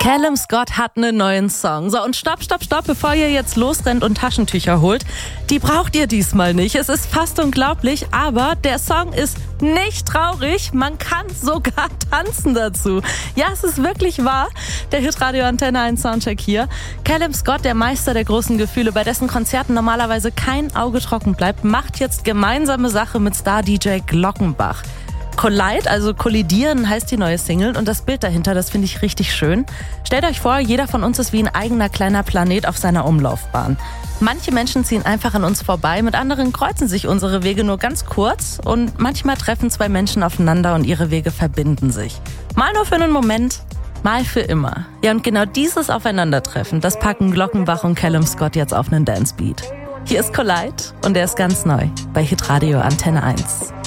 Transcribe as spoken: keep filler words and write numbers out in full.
Callum Scott hat einen neuen Song. So, und stopp, stopp, stopp, bevor ihr jetzt losrennt und Taschentücher holt. Die braucht ihr diesmal nicht. Es ist fast unglaublich, aber der Song ist nicht traurig. Man kann sogar tanzen dazu. Ja, es ist wirklich wahr. Der Hitradio Antenne eins Soundcheck hier. Callum Scott, der Meister der großen Gefühle, bei dessen Konzerten normalerweise kein Auge trocken bleibt, macht jetzt gemeinsame Sache mit Star-D J Glockenbach. Collide, also kollidieren, heißt die neue Single, und das Bild dahinter, das finde ich richtig schön. Stellt euch vor, jeder von uns ist wie ein eigener kleiner Planet auf seiner Umlaufbahn. Manche Menschen ziehen einfach an uns vorbei, mit anderen kreuzen sich unsere Wege nur ganz kurz und manchmal treffen zwei Menschen aufeinander und ihre Wege verbinden sich. Mal nur für einen Moment, mal für immer. Ja, und genau dieses Aufeinandertreffen, das packen Glockenbach und Callum Scott jetzt auf einen Dancebeat. Hier ist Collide und der ist ganz neu bei Hitradio Antenne eins.